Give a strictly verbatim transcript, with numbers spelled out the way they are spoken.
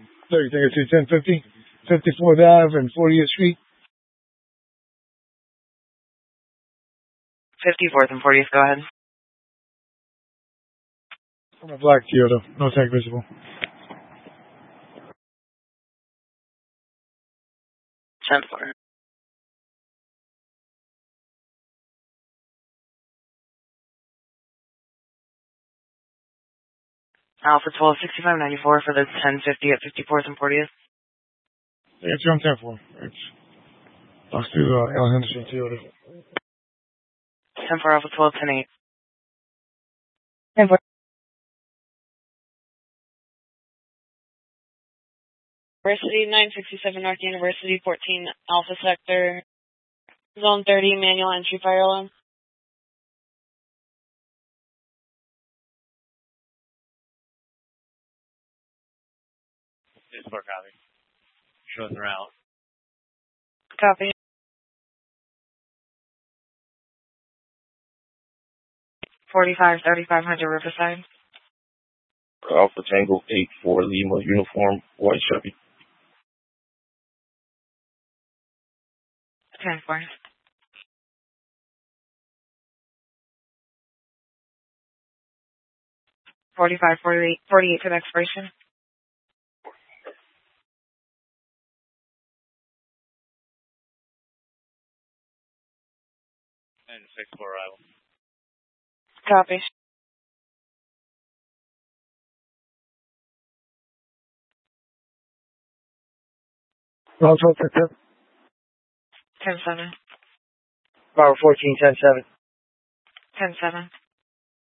So you think I see ten fifty, fifty-fourth Ave and fortieth Street? fifty-fourth and fortieth, go ahead. I'm a black Toyota, no tag visible. ten four. Alpha twelve sixty-five ninety-four for the ten fifty at fifty-fourth and fortieth. Yeah, it's on ten four. It's lost to uh, Al Henderson Toyota. ten four Alpha twelve ten eight. ten four. University nine sixty-seven North University fourteen Alpha Sector. Zone thirty manual entry fire alarm. It's for copy. Showing the route. Copy. forty-five thirty-five hundred Riverside. Alpha Tango eight four Lima uniform white Chevy. ten four. forty-five forty-eight forty-eight to the expiration. And six for arrival. Copy. Route twelve ten seven. ten seven. Power fourteen ten seven. ten seven.